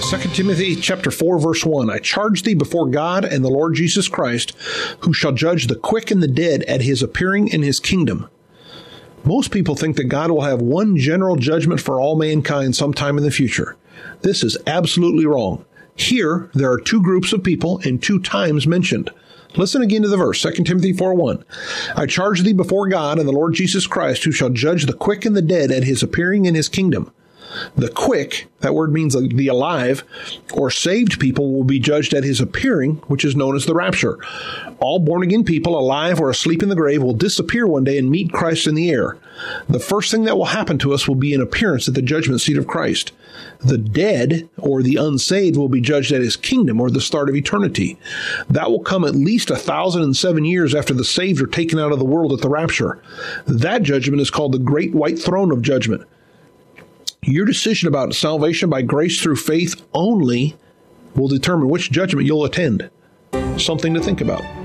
2 Timothy chapter 4, verse 1, I charge thee before God and the Lord Jesus Christ, who shall judge the quick and the dead at his appearing in his kingdom. Most people think that God will have one general judgment for all mankind sometime in the future. This is absolutely wrong. Here, there are two groups of people and two times mentioned. Listen again to the verse, 2 Timothy 4:1. I charge thee before God and the Lord Jesus Christ, who shall judge the quick and the dead at his appearing in his kingdom. The quick, that word means the alive, or saved people will be judged at his appearing, which is known as the rapture. All born-again people, alive or asleep in the grave, will disappear one day and meet Christ in the air. The first thing that will happen to us will be an appearance at the judgment seat of Christ. The dead, or the unsaved, will be judged at his kingdom, or the start of eternity. That will come at least 1,007 years after the saved are taken out of the world at the rapture. That judgment is called the Great White Throne of Judgment. Your decision about salvation by grace through faith only will determine which judgment you'll attend. Something to think about.